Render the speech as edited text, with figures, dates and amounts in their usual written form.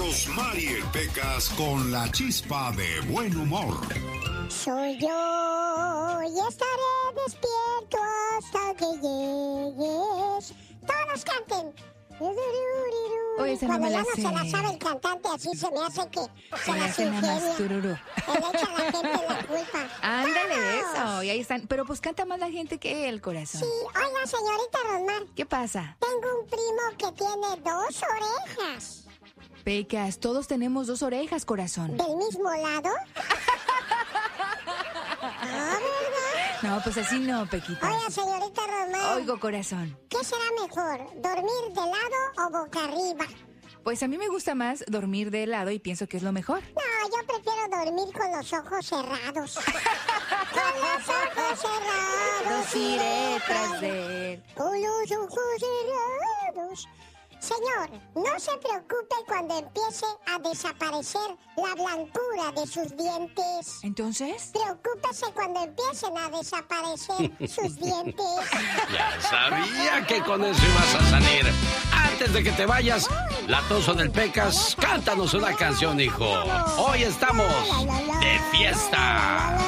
Rosmar y el Pecas con la chispa de buen humor. Soy yo y estaré despierto hasta que llegues. Todos canten. Oye, esa Cuando no me ya la no sé. se la sabe el cantante, así se me hace que se Me la hace nada más tururú. Le echa a la gente la culpa. Ándale, Todos. eso. Y ahí están. Pero pues canta más la gente que el corazón. Sí, oiga, señorita Rosmar. ¿Qué pasa? Tengo un primo que tiene 2 orejas. Pecas, todos tenemos 2 orejas, corazón. ¿Del mismo lado? ¿verdad? No, pues así no, Pequita. Oiga, señorita Rosmar. Oigo, corazón. ¿Qué será mejor, dormir de lado o boca arriba? Pues a mí me gusta más dormir de lado y pienso que es lo mejor. No, yo prefiero dormir con los ojos cerrados. Con los ojos cerrados Iré tras de él. Con los ojos cerrados. Señor, no se preocupe cuando empiece a desaparecer la blancura de sus dientes. ¿Entonces? Preocúpese cuando empiecen a desaparecer sus dientes. Ya sabía que con eso ibas a salir. Antes de que te vayas, Latoso del Pecas, cántanos una canción, hijo. Hoy estamos de fiesta.